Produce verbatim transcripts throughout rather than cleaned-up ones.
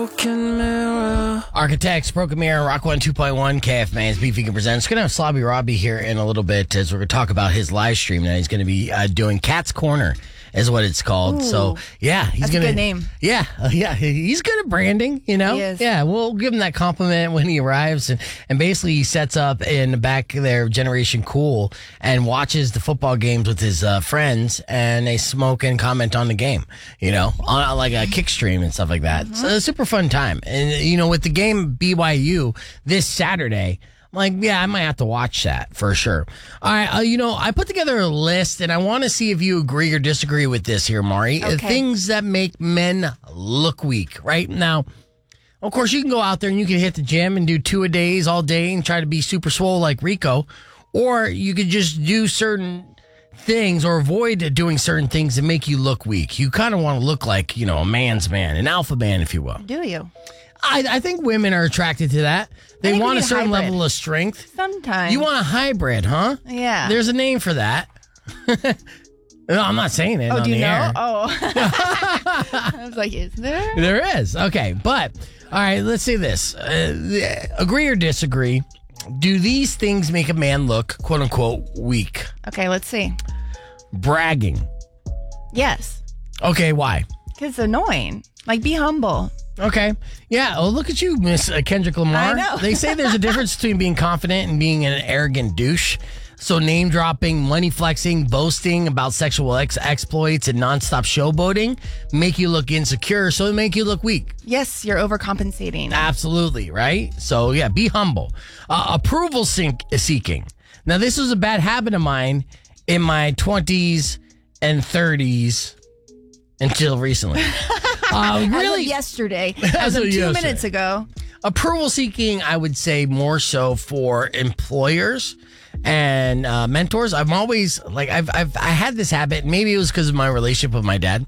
Broken Mirror. Architects, Broken Mirror, Rock one two point one, K F Man's Beefy Can Presents. Going to have Slobby Robbie here in a little bit as we're going to talk about his live stream that he's going to be uh, doing. Cat's Corner is what it's called. Ooh, so, yeah. he's that's gonna, a good name. Yeah, uh, yeah. He's good at branding, you know? He is. Yeah, we'll give him that compliment when he arrives. And, and basically, he sets up in the back there, Generation Cool, and watches the football games with his uh, friends, and they smoke and comment on the game, you know, on like a kick stream and stuff like that. Mm-hmm. So, it's a super fun time. And, you know, with the game B Y U this Saturday, I'm like, yeah, I might have to watch that for sure. All right, uh, you know, I put together a list, and I want to see if you agree or disagree with this here, Mari. Uh, Okay. Things that make men look weak, right? Now, of course, you can go out there and you can hit the gym and do two a days all day and try to be super swole like Rico, or you could just do certain things or avoid doing certain things that make you look weak. You kind of want to look like, you know, a man's man, an alpha man, if you will. Do you? I, I think women are attracted to that. They think we want a need a certain hybrid. level of strength. Sometimes. You want a hybrid, huh? Yeah. There's a name for that. No, I'm not saying it Oh, on do you the know? air. Oh. I was like, is there? There is. Okay, but all right, let's say this. Uh, agree or disagree. Do these things make a man look, quote unquote, weak? Okay, let's see. Bragging. Yes. Okay, why? Because it's annoying. Like, be humble. Okay. Yeah. Oh, look at you, Miss uh, Kendrick Lamar. I know. They say there's a difference between being confident and being an arrogant douche. So name dropping, money flexing, boasting about sexual ex- exploits, and nonstop showboating make you look insecure. So it make you look weak. Yes, you're overcompensating. Absolutely, right? So yeah, be humble. Uh, approval sink- seeking. Now, this was a bad habit of mine in my twenties and thirties until recently. Uh, As really, of yesterday. As As of of two yesterday. minutes ago. approval seeking, I would say more so for employers and uh, mentors. I'm always like, I've, I've, I had this habit. Maybe it was because of my relationship with my dad,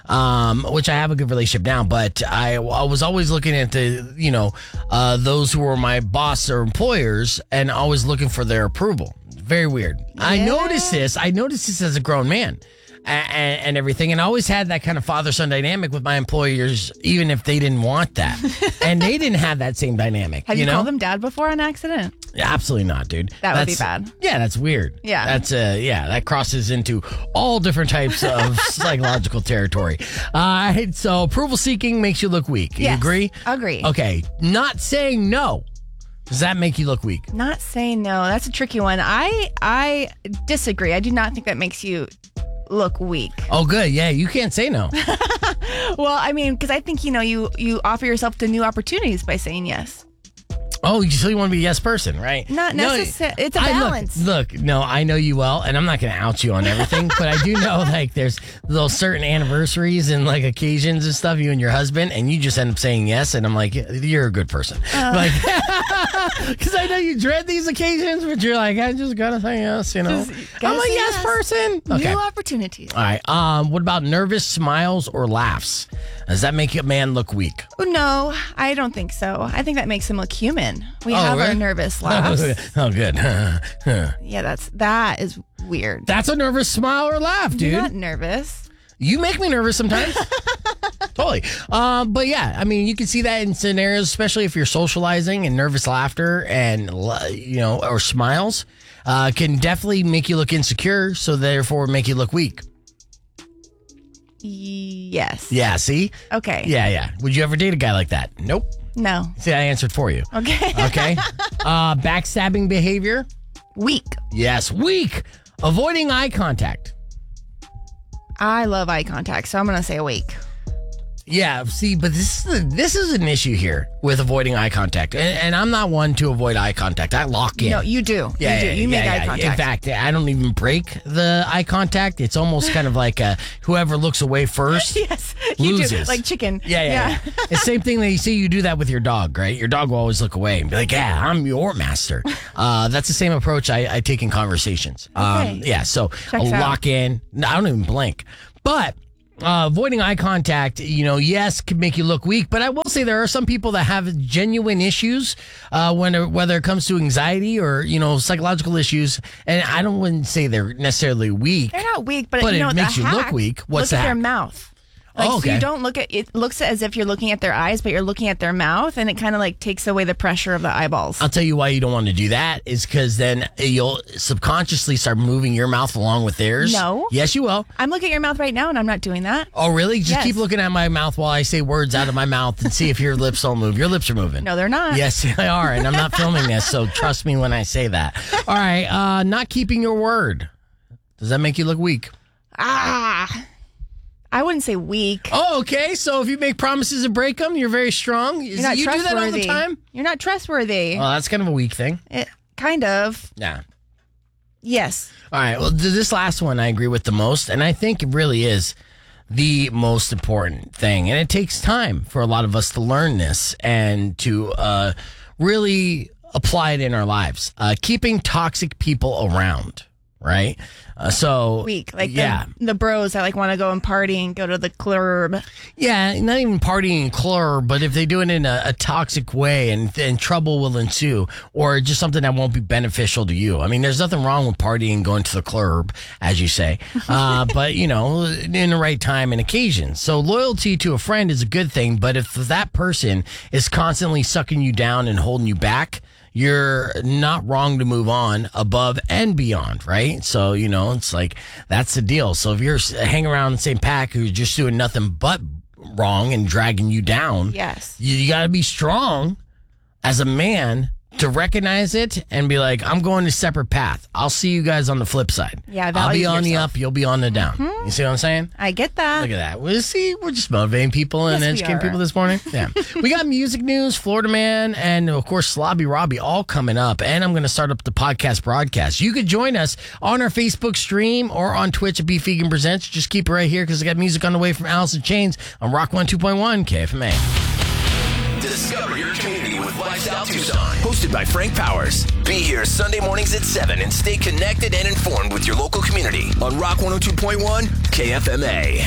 um, which I have a good relationship now, but I, I was always looking at the, you know, uh, those who were my boss or employers and always looking for their approval. Very weird. I Yeah. noticed this. I noticed this as a grown man. And, and everything, and I always had that kind of father-son dynamic with my employers, even if they didn't want that, and they didn't have that same dynamic. Have you, know? called them dad before on accident? Absolutely not, dude. That would be That's- bad. Yeah, that's weird. Yeah. that's uh, yeah, that crosses into all different types of psychological territory. All right, so approval seeking makes you look weak. You Yes, agree? agree. Okay, not saying no. Does that make you look weak? Not saying no. That's a tricky one. I I disagree. I do not think that makes you look weak. Oh, good. Yeah, you can't say no. Well, I mean, because I think, you know, you you offer yourself to new opportunities by saying yes. Oh, you so you want to be a yes person, right? Not No, necessarily. It's a I- balance. Look, look, no, I know you well, and I'm not going to out you on everything, but I do know like there's those certain anniversaries and like occasions and stuff, you and your husband, and you just end up saying yes, and I'm like, you're a good person. Uh. Like, because I know you dread these occasions, but you're like, I just got to say yes, you know. Just gotta I'm a say yes, yes. person. Okay. New opportunities. All right. Um, what about nervous smiles or laughs? Does that make a man look weak? Oh, no, I don't think so. I think that makes him look human. We Oh, have really? our nervous laughs. Oh, good. Yeah, that's that is weird. That's a nervous smile or laugh, dude. You're not nervous. You make me nervous sometimes. Totally. Um, but yeah, I mean, you can see that in scenarios, especially if you're socializing, and nervous laughter and, you know, or smiles uh, can definitely make you look insecure. So therefore make you look weak. Yes. Yeah. See? Okay. Yeah. Yeah. Would you ever date a guy like that? Nope. No. See, I answered for you. Okay. Okay. uh, backstabbing behavior. Weak. Yes. Weak. Avoiding eye contact. I love eye contact, so I'm gonna say weak. Yeah, see, but this is a, this is an issue here with avoiding eye contact, and, and I'm not one to avoid eye contact. I lock in. No, you do. Yeah, you do. yeah, You make yeah, eye yeah. contact. In fact, I don't even break the eye contact. It's almost kind of like uh, whoever looks away first yes, you loses. do. Like chicken. Yeah, yeah. yeah. It's the same thing that you see you do that with your dog, right? Your dog will always look away and be like, yeah, I'm your master. Uh, that's the same approach I, I take in conversations. Um, Okay. yeah, so Checks I'll out. lock in. No, I don't even blink. But uh, avoiding eye contact, you know, yes, can make you look weak. But I will say there are some people that have genuine issues uh, when whether it comes to anxiety or, you know, psychological issues. And I don't wouldn't say they're necessarily weak. They're not weak, but, But you it know, makes the you look hack, weak. What's look the at their hack? mouth. Like, Oh, so you okay. don't look at it. Looks as if you're looking at their eyes, but you're looking at their mouth, and it kind of like takes away the pressure of the eyeballs. I'll tell you why you don't want to do that is because then you'll subconsciously start moving your mouth along with theirs. No. Yes, you will. I'm looking at your mouth right now, and I'm not doing that. Oh, really? Just Yes. keep looking at my mouth while I say words out of my mouth and see if your lips don't move. Your lips are moving. No, they're not. Yes, they are, and I'm not filming this, so trust me when I say that. All right, uh, not keeping your word. Does that make you look weak? Ah, I wouldn't say weak. Oh, okay. So if you make promises and break them, you're very strong. Is You're not it, you do that all the trustworthy. time? You're not trustworthy. Well, that's kind of a weak thing. It, kind of. Yeah. Yes. All right. Well, th- this last one I agree with the most, and I think it really is the most important thing. And it takes time for a lot of us to learn this and to uh, really apply it in our lives. Uh, keeping toxic people around, right? Uh, so Weak. Like yeah, the, the bros that like want to go and party and go to the club. yeah, not even partying club, but if they do it in a, a toxic way, and then trouble will ensue, or just something that won't be beneficial to you. I mean, there's nothing wrong with partying and going to the club, as you say, uh, but you know, in the right time and occasion. So loyalty to a friend is a good thing, but if that person is constantly sucking you down and holding you back, you're not wrong to move on above and beyond, right? So, you know, it's like, that's the deal. So if you're hanging around the same pack who's just doing nothing but wrong and dragging you down, Yes. you, you got to be strong as a man to recognize it and be like, I'm going a separate path. I'll see you guys on the flip side. Yeah, I'll be value on the yourself. up, you'll be on the down. You see what I'm saying? I get that. Look at that. Well, see, we're just motivating people and Yes, we educating are. people this morning. Yeah. We got music news, Florida Man, and of course, Slobby Robbie all coming up. And I'm going to start up the podcast broadcast. You could join us on our Facebook stream or on Twitch at Beef Vegan Presents. Just keep it right here because I got music on the way from Alice in Chains on Rock one two point one K F M A. Discover your community with Lifestyle Tucson. Hosted by Frank Powers. Be here Sunday mornings at seven and stay connected and informed with your local community on Rock one oh two point one K F M A.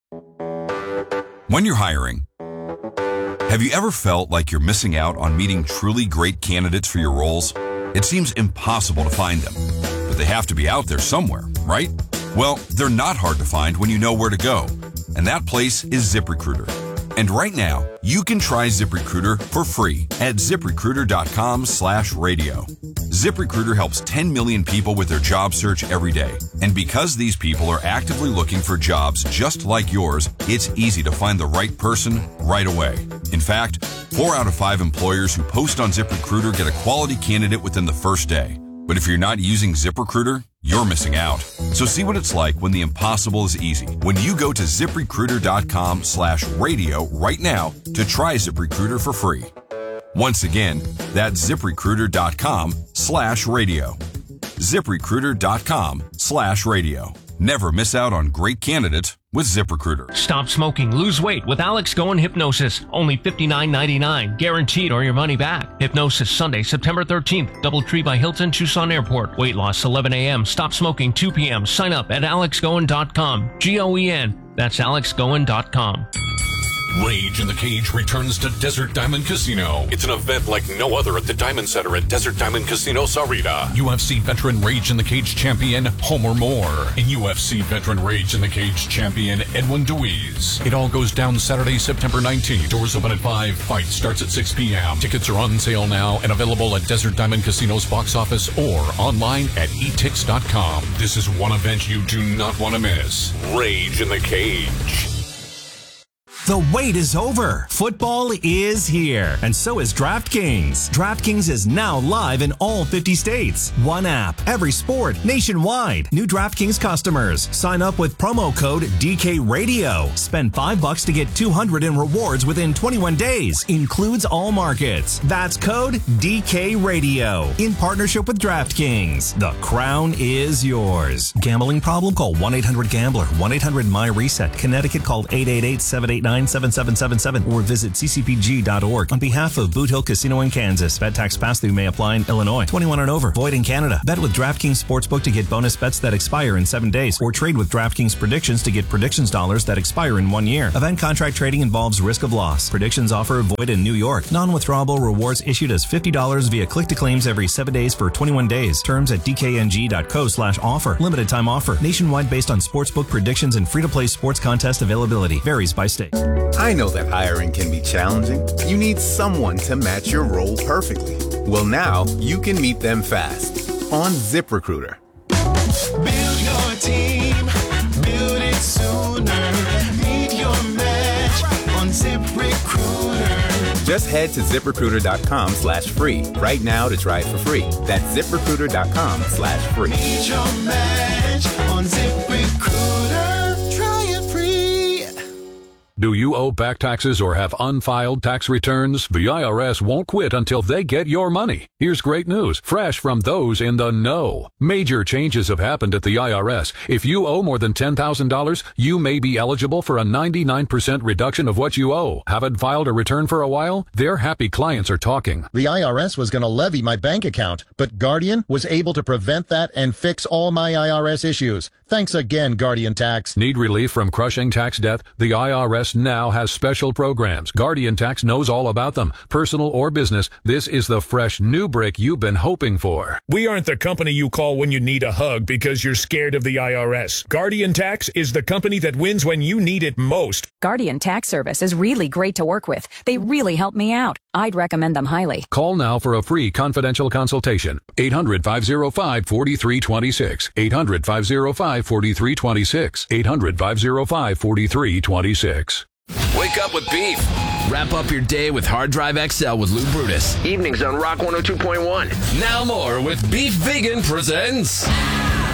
When you're hiring, have you ever felt like you're missing out on meeting truly great candidates for your roles? It seems impossible to find them, but they have to be out there somewhere, right? Well, they're not hard to find when you know where to go, and that place is ZipRecruiter. And right now, you can try ZipRecruiter for free at ZipRecruiter.com slash radio. ZipRecruiter helps ten million people with their job search every day. And because these people are actively looking for jobs just like yours, it's easy to find the right person right away. In fact, four out of five employers who post on ZipRecruiter get a quality candidate within the first day. But if you're not using ZipRecruiter, you're missing out. So see what it's like when the impossible is easy. When you go to ZipRecruiter.com slash radio right now to try ZipRecruiter for free. Once again, that's ZipRecruiter.com slash radio. ZipRecruiter.com slash radio. Never miss out on great candidates with ZipRecruiter. Stop smoking, lose weight with Alex Goen Hypnosis. Only fifty-nine ninety-nine, guaranteed or your money back. Hypnosis Sunday, September thirteenth, Doubletree by Hilton, Tucson Airport. Weight loss eleven a.m., stop smoking two p.m. Sign up at alex goen dot com. G O E N. That's alex goen dot com. Rage in the Cage returns to Desert Diamond Casino. It's an event like no other at the Diamond Center at Desert Diamond Casino Sarita. U F C veteran Rage in the Cage champion Homer Moore and U F C veteran Rage in the Cage champion Edwin Deweese. It all goes down Saturday, September nineteenth. Doors open at five. Fight starts at six p.m. Tickets are on sale now and available at Desert Diamond Casino's box office or online at e tix dot com. This is one event you do not want to miss. Rage in the Cage. The wait is over. Football is here. And so is DraftKings. DraftKings is now live in all fifty states. One app, every sport, nationwide. New DraftKings customers. Sign up with promo code D K Radio. Spend five bucks to get two hundred in rewards within twenty-one days. Includes all markets. That's code D K Radio. In partnership with DraftKings. The crown is yours. Gambling problem? Call one eight hundred gambler. one eight hundred my reset. Connecticut, call eight eight eight, seven eight nine, nine seven seven seven seven or visit c c p g dot org. On behalf of Boot Hill Casino in Kansas, bet tax pass-through may apply in Illinois. twenty-one and over. Void in Canada. Bet with DraftKings Sportsbook to get bonus bets that expire in seven days, or trade with DraftKings Predictions to get predictions dollars that expire in one year. Event contract trading involves risk of loss. Predictions offer void in New York. Non-withdrawable rewards issued as fifty dollars via click-to-claims every seven days for twenty-one days. Terms at d k n g dot co slash offer. Limited time offer. Nationwide based on sportsbook predictions and free-to-play sports contest availability. Varies by state. I know that hiring can be challenging. You need someone to match your role perfectly. Well, now you can meet them fast on ZipRecruiter. Build your team, build it sooner. Meet your match on ZipRecruiter. Just head to ZipRecruiter.com slash free right now to try it for free. That's ZipRecruiter.com slash free. Meet your match on ZipRecruiter. Try it free. Do you owe back taxes or have unfiled tax returns? The I R S won't quit until they get your money. Here's great news, fresh from those in the know. Major changes have happened at the I R S. If you owe more than ten thousand dollars, you may be eligible for a ninety-nine percent reduction of what you owe. Haven't filed a return for a while? Their happy clients are talking. The I R S was going to levy my bank account, but Guardian was able to prevent that and fix all my I R S issues. Thanks again, Guardian Tax. Need relief from crushing tax debt? The I R S now has special programs. Guardian Tax knows all about them. Personal or business, this is the fresh new brick you've been hoping for. We aren't the company you call when you need a hug because you're scared of the I R S. Guardian Tax is the company that wins when you need it most. Guardian Tax Service is really great to work with. They really help me out. I'd recommend them highly. Call now for a free confidential consultation. eight hundred, five oh five, four three two six. eight hundred, five oh five, four three two six. eight hundred, five oh five, four three two six. Wake up with beef. Wrap up your day with Hard Drive X L with Lou Brutus. Evenings on Rock one oh two point one. Now more with Beef Vegan presents